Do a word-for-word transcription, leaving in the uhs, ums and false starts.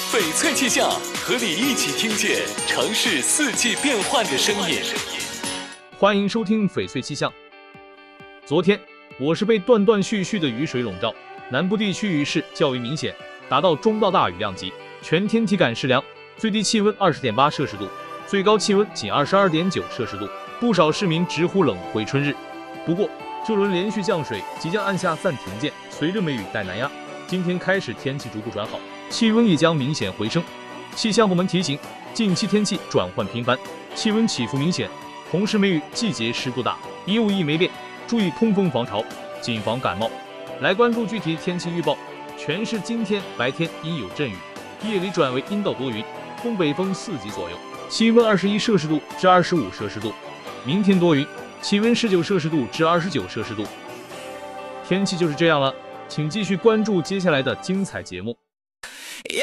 翡翠气象，和你一起听见城市四季变换的声音。 欢迎收听翡翠气象。昨天我是被断断续续的雨水笼罩，南部地区雨势较为明显，达到中到大雨量级，全天体感适凉，最低气温 二十点八摄氏度，最高气温仅 二十二点九摄氏度，不少市民直呼冷回春日。不过这轮连续降水即将按下暂停键，随着梅雨带南压，今天开始天气逐步转好，气温也将明显回升。气象部门提醒，近期天气转换频繁，气温起伏明显，同时梅雨季节湿度大，衣物易霉变，注意通风防潮，谨防感冒。来关注具体天气预报，全市今天白天阴有阵雨，夜里转为阴到多云，东北风四级左右，气温二十一摄氏度至二十五摄氏度。明天多云，气温十九摄氏度至二十九摄氏度。天气就是这样了，请继续关注接下来的精彩节目。